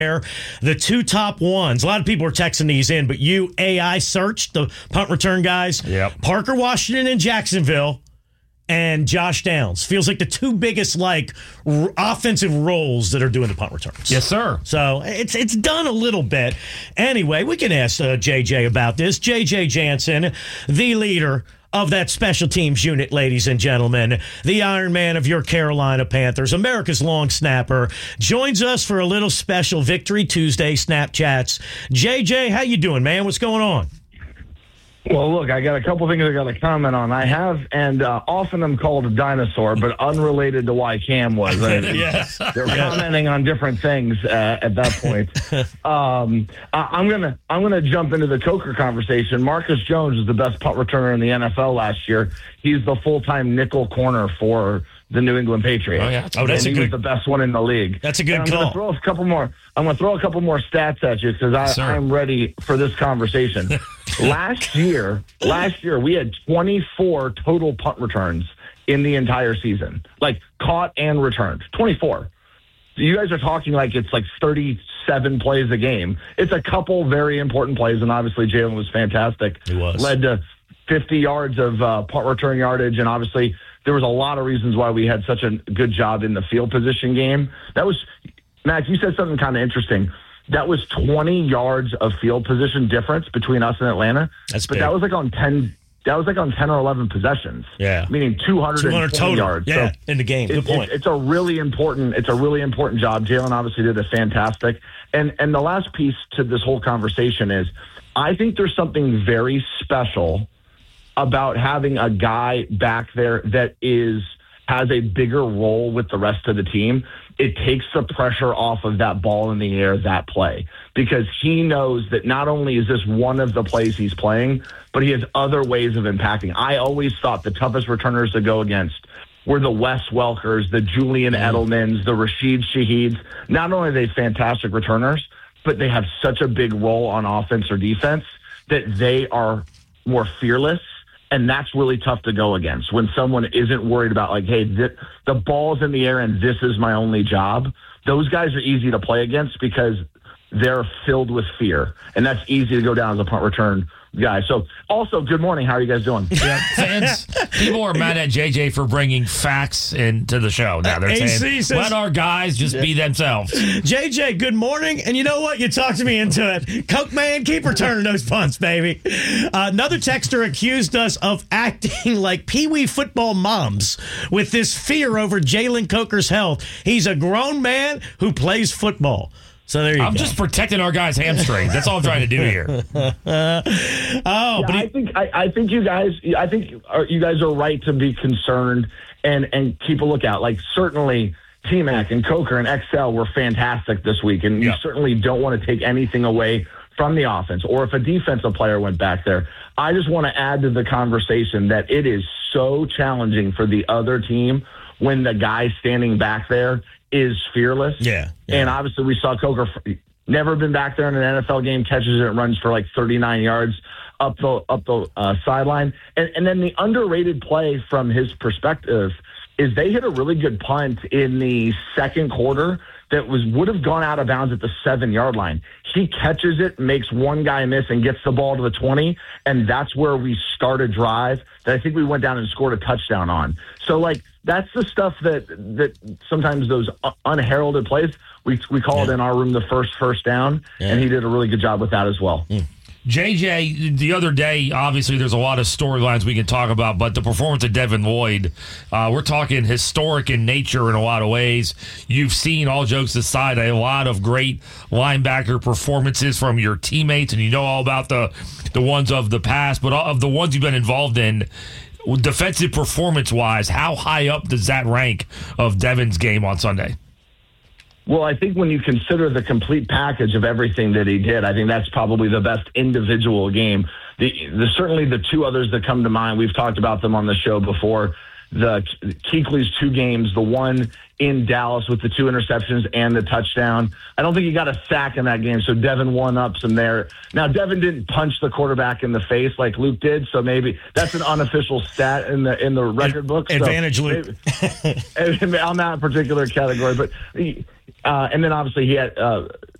The two top ones. A lot of people are texting these in, but you AI searched the punt return guys. Yep. Parker Washington in Jacksonville and Josh Downs. Feels like the two biggest offensive roles that are doing the punt returns. Yes, sir. So it's done a little bit. Anyway, we can ask JJ about this. JJ Jansen, the leader of that special teams unit, ladies and gentlemen, the Iron Man of your Carolina Panthers, America's long snapper, joins us for a little special Victory Tuesday Snapchats. JJ, how you doing, man? What's going on? Well, look, I got a couple things I got to comment on. I have, and often I'm called a dinosaur, but unrelated to why Cam was. Yes. They're commenting on different things at that point. I'm gonna jump into the Coker conversation. Marcus Jones is the best punt returner in the NFL last year. He's the full-time nickel corner for the New England Patriots. Oh, yeah. That's he was the best one in the league. That's a good call. I'm going to throw a couple more stats at you because I'm ready for this conversation. Last year we had 24 total punt returns in the entire season, like caught and returned. 24. So you guys are talking like it's like 37 plays a game. It's a couple very important plays, and obviously Jalen was fantastic. He was. Led to 50 yards of punt return yardage, and obviously there was a lot of reasons why we had such a good job in the field position game. That was, Max, you said something kind of interesting. That was 20 yards of field position difference between us and Atlanta. That's but big. That was like on 10. That was like on 10 or 11 possessions. Yeah, meaning 200 total yards. Yeah, so in the game. Good point. It's a really important job. Jalen obviously did a fantastic. And the last piece to this whole conversation is, I think there's something very special about having a guy back there that has a bigger role with the rest of the team. It takes the pressure off of that ball in the air, that play, because he knows that not only is this one of the plays he's playing, but he has other ways of impacting. I always thought the toughest returners to go against were the Wes Welkers, the Julian Edelmans, the Rashid Shaheeds. Not only are they fantastic returners, but they have such a big role on offense or defense that they are more fearless. And that's really tough to go against when someone isn't worried about, like, hey, the ball's in the air and this is my only job. Those guys are easy to play against because they're filled with fear. And that's easy to go down as a punt return guy. So, also, good morning. How are you guys doing? Yeah, fans, people are mad at JJ for bringing facts into the show. Now they're saying, let our guys just be themselves. JJ, good morning. And you know what? You talked me into it. Coke man, keep returning those punts, baby. Another texter accused us of acting like Pee-wee football moms with this fear over Jalen Coker's health. He's a grown man who plays football. So there you go. I'm just protecting our guys' hamstrings. That's all I'm trying to do here. I think you guys are right to be concerned and keep a lookout. Like, certainly T-Mac and Coker and XL were fantastic this week, and you certainly don't want to take anything away from the offense, or if a defensive player went back there. I just want to add to the conversation that it is so challenging for the other team when the guy standing back there is fearless. Yeah. And obviously we saw Coker never been back there in an NFL game, catches it and runs for like 39 yards up the sideline. And then the underrated play from his perspective is they hit a really good punt in the second quarter that would have gone out of bounds at the 7-yard line. He catches it, makes one guy miss, and gets the ball to the 20, and that's where we start a drive that I think we went down and scored a touchdown on. So, like, that's the stuff that sometimes those unheralded plays, we call it in our room the first down, and he did a really good job with that as well. JJ, the other day, obviously there's a lot of storylines we can talk about, but the performance of Devin Lloyd, we're talking historic in nature in a lot of ways. You've seen, all jokes aside, a lot of great linebacker performances from your teammates, and you know all about the ones of the past, but of the ones you've been involved in, defensive performance-wise, how high up does that rank of Devin's game on Sunday? Well, I think when you consider the complete package of everything that he did, I think that's probably the best individual game. Certainly the two others that come to mind, we've talked about them on the show before. Kuechly's 2 games, the one in Dallas with the 2 interceptions and the touchdown. I don't think he got a sack in that game, so Devin one-ups him there. Now, Devin didn't punch the quarterback in the face like Luke did, so maybe that's an unofficial stat in the record book. Advantage, so Luke. On that particular category. But and then obviously he had